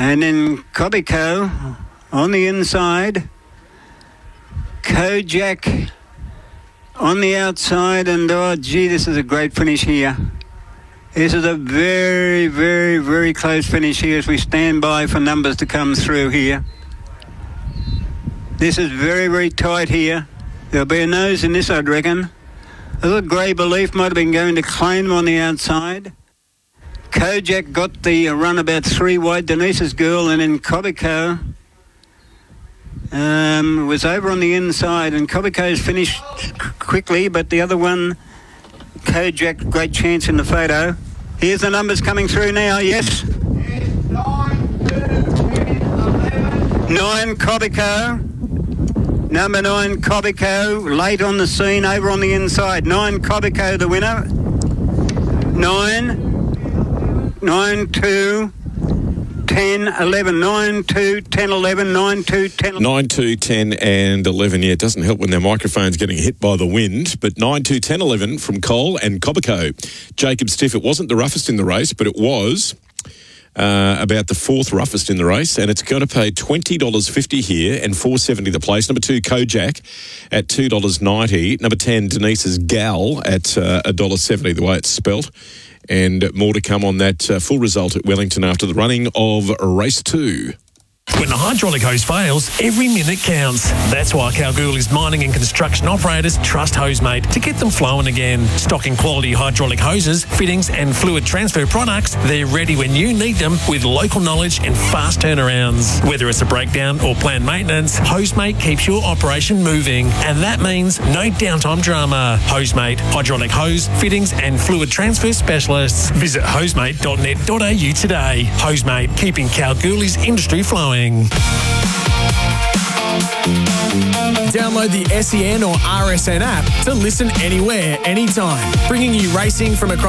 And then Cobico on the inside. Kojak on the outside. And, oh, gee, this is a great finish here. This is a very, very, very close finish here as we stand by for numbers to come through here. This is very, very tight here. There'll be a nose in this, I'd reckon. A little grey belief might have been going to claim on the outside. Kojak got the run about 3 wide, Denise's Girl, and then Cobico was over on the inside, and Cobico's finished quickly, but the other one, Kojak, great chance in the photo. Here's the numbers coming through now, yes? 9, 2, 10, 11. 9, Cobico. Number 9, Cobico, late on the scene, over on the inside. 9, Cobico, the winner. 9, 2, 10, 11. 9, 2, 10, 11. 9, 2, 10, 11. 9, 2, 10 and 11. Yeah, it doesn't help when their microphone's getting hit by the wind. But 9, 2, 10, 11 from Cole and Cobico. Jacob Stiff, it wasn't the roughest in the race, but it was about the 4th roughest in the race, and it's going to pay $20.50 here and $4.70 the place. Number 2, Kojak at $2.90. Number 10, Denise's Gal at $1.70 the way it's spelt. And more to come on that full result at Wellington after the running of race 2. When the hydraulic hose fails, every minute counts. That's why Kalgoorlie's mining and construction operators trust Hosemate to get them flowing again. Stocking quality hydraulic hoses, fittings and fluid transfer products, they're ready when you need them with local knowledge and fast turnarounds. Whether it's a breakdown or planned maintenance, Hosemate keeps your operation moving. And that means no downtime drama. Hosemate, hydraulic hose, fittings and fluid transfer specialists. Visit hosemate.net.au today. Hosemate, keeping Kalgoorlie's industry flowing. Download the SEN or RSN app to listen anywhere, anytime, bringing you racing from across